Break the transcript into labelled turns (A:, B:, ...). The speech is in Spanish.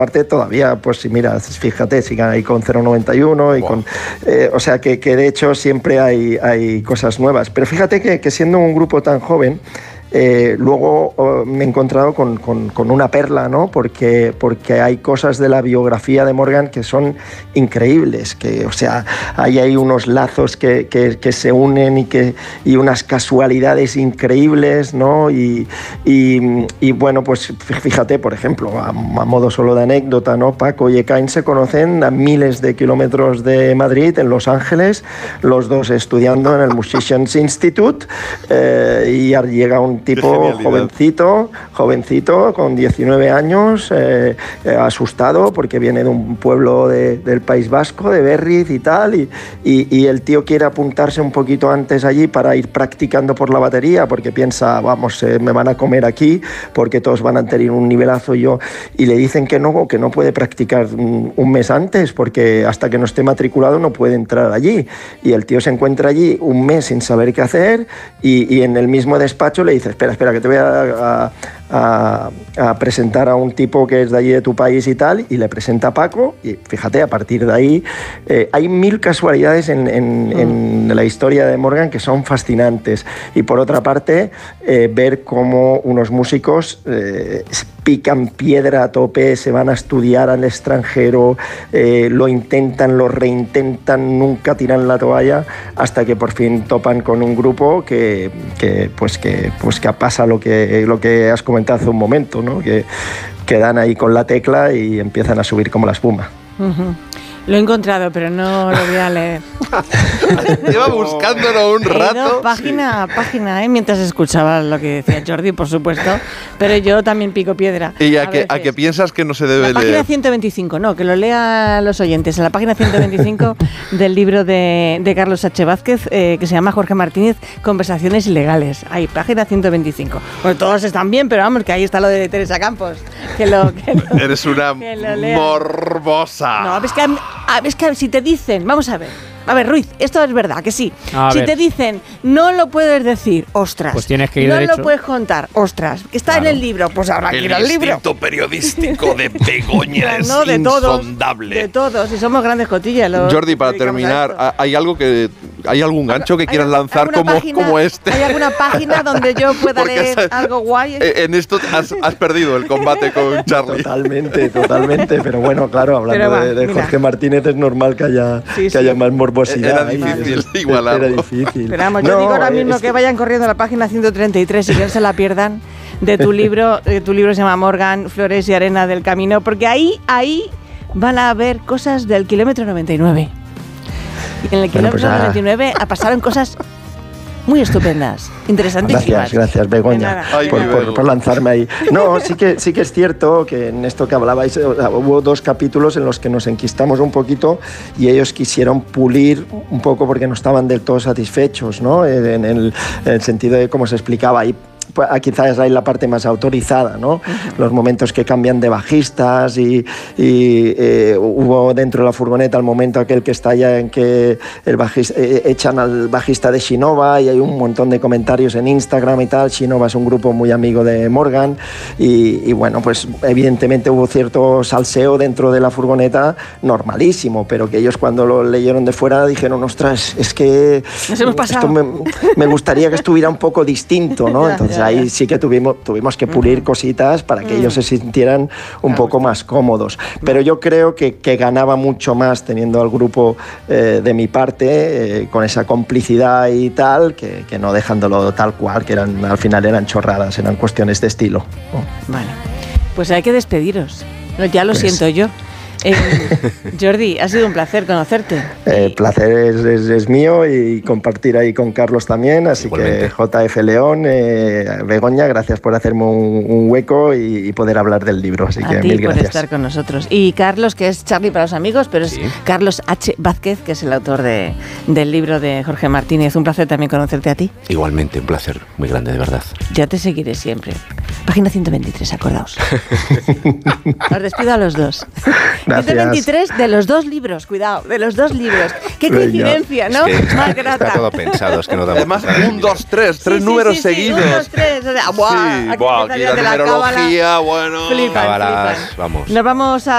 A: Aparte todavía, pues si miras, fíjate, sigan ahí con 091 y con... o sea que de hecho siempre hay cosas nuevas. Pero fíjate que siendo un grupo tan joven, luego me he encontrado con una perla, ¿no? Porque hay cosas de la biografía de Morgan que son increíbles, que, o sea, hay unos lazos que se unen y unas casualidades increíbles, ¿no? Y bueno, pues fíjate, por ejemplo, a modo solo de anécdota, ¿no? Paco y Ekain se conocen a miles de kilómetros de Madrid, en Los Ángeles, los dos estudiando en el Musicians Institute, y llega un tipo jovencito, con 19 años, asustado porque viene de un pueblo del País Vasco, de Berriz y tal, y el tío quiere apuntarse un poquito antes allí para ir practicando por la batería, porque piensa, vamos, me van a comer aquí, porque todos van a tener un nivelazo y le dicen que no puede practicar un mes antes, porque hasta que no esté matriculado no puede entrar allí, y el tío se encuentra allí un mes sin saber qué hacer, y en el mismo despacho le dice, espera, que te voy a presentar a un tipo que es de allí de tu país y tal, y le presenta a Paco, y fíjate, a partir de ahí hay mil casualidades en la historia de Morgan que son fascinantes. Y por otra parte, ver cómo unos músicos pican piedra a tope, se van a estudiar al extranjero, lo intentan, lo reintentan, nunca tiran la toalla, hasta que por fin topan con un grupo que pasa lo que has comentado hace un momento, ¿no? Que dan ahí con la tecla y empiezan a subir como la espuma.
B: Uh-huh. Lo he encontrado, pero no lo voy a leer.
C: Lleva buscándolo un rato.
B: Página, mientras escuchaba lo que decía Jordi, por supuesto, pero yo también pico piedra.
C: ¿Y a qué piensas que no se debe leer?
B: La página 125, no, que lo lean los oyentes. En la página 125 del libro de Carlos H. Vázquez, que se llama Jorge Martínez, Conversaciones Ilegales. Ahí, página 125. Bueno, todos están bien, pero vamos, que ahí está lo de Teresa Campos.
C: Eres una morbosa.
B: No, es que si te dicen, vamos a ver, Ruiz, esto es verdad, que sí. Si te dicen, no lo puedes decir, ostras.
D: Pues tienes que ir
B: no
D: derecho.
B: lo puedes contar, ostras. Que está en el libro, pues habrá que ir al libro.
C: El instinto periodístico de Begoña es insondable.
B: De todos, y somos grandes cotillas.
C: Jordi, para terminar, ¿hay algún gancho que quieras lanzar como este?
B: ¿Hay alguna página donde yo pueda leer algo guay?
C: En esto has perdido el combate con Charlie.
A: Totalmente, pero bueno, claro, hablando de Jorge Martínez es normal que haya más morbosidad.
C: Era difícil igualarlo.
A: Era difícil.
B: Pero vamos, yo digo ahora mismo que vayan corriendo a la página 133 y que no se la pierdan de tu libro. Tu libro se llama Morgan, Flores y Arena del Camino, porque ahí van a ver cosas del kilómetro 99. Y en el kilómetro 99 pasaron cosas muy estupendas, interesantísimas.
A: Gracias, Begoña, por lanzarme ahí. No, sí que es cierto que en esto que hablabais, hubo 2 capítulos en los que nos enquistamos un poquito y ellos quisieron pulir un poco porque no estaban del todo satisfechos, ¿no? En el sentido de cómo se explicaba ahí. Quizás hay la parte más autorizada, ¿no? Uh-huh. Los momentos que cambian de bajistas y hubo dentro de la furgoneta el momento aquel que estalla en que el bajista, echan al bajista de Shinova y hay un montón de comentarios en Instagram y tal. Shinova es un grupo muy amigo de Morgan y bueno, pues evidentemente hubo cierto salseo dentro de la furgoneta normalísimo, pero que ellos cuando lo leyeron de fuera dijeron, ostras, es que
B: nos hemos pasado.
A: Esto me gustaría que estuviera un poco distinto, ¿no? Entonces ahí sí que tuvimos que pulir cositas para que ellos se sintieran un poco más cómodos. Pero yo creo que ganaba mucho más teniendo al grupo de mi parte, con esa complicidad y tal, que no dejándolo tal cual, que al final eran chorradas, eran cuestiones de estilo.
B: Vale, pues hay que despediros. Ya lo siento yo. Jordi, ha sido un placer conocerte.
A: El placer es mío y compartir ahí con Carlos también, así igualmente. Que JF León, Begoña, gracias por hacerme un hueco y poder hablar del libro, así que mil gracias.
B: Por estar con nosotros. Y Carlos, que es Charlie para los amigos, pero es Carlos H. Vázquez, que es el autor del libro de Jorge Martínez. Un placer también conocerte a ti.
E: Igualmente, un placer muy grande, de verdad.
B: Ya te seguiré siempre. Página 123, acordaos. Os despido a los dos.
A: Gracias.
B: 123 de los 2 libros, cuidado, de los 2 libros. Qué coincidencia, ¿no?
E: Es que
B: más grata.
E: Está todo pensado, es que no damos.
C: Además, 1, 2, 3, 3 números seguidos.
B: 1, 2, 3, o sea,
C: aquí la numerología, bueno.
B: Flipan.
E: Cábalas, vamos.
B: Nos vamos a